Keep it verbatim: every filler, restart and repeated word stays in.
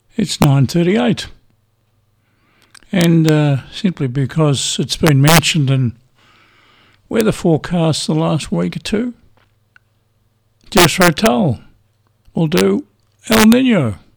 It's nine thirty-eight. And uh, simply because it's been mentioned in weather forecasts the last week or two, Jethro Tull will do El Nino.